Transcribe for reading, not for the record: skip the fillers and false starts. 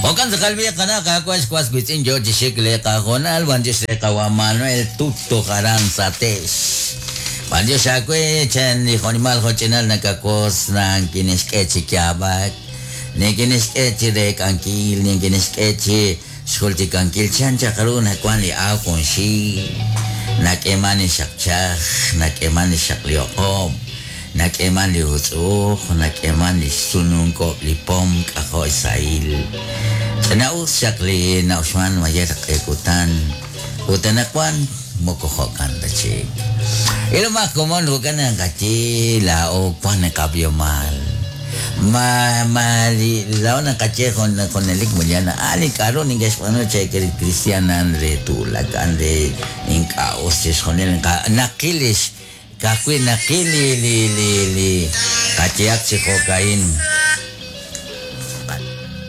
Okan sa kalbiya ka na kakwas-kwas gusin jo jisikle ka konal wanjis ka wa Manuel tutto karang sa tes. Wanjis ako chen ni konimal ko chinal nakakos ng kinisketsi kiabak. Ni kinisketsi rek angkil ni kinisketsi skulti kangkil chan chakarun hakwan li akon si. Nakemani sakchak, nakemani sakliokom. Nakeman li hutsuk, nakeman li sunung ko li pom kako isail. Nausyak li nausman mayerak ikutan. Utanakwan mukuhokan tachik. Ilama kumon hukan ang kachi lao kwan na kabyo mal. Mali lao na kachi kon nelik mo yan na ali karo ni gaspano chay Kristianan re tulak ande inkaos tis konel nakilis kakwi nakili li kaciak si kokain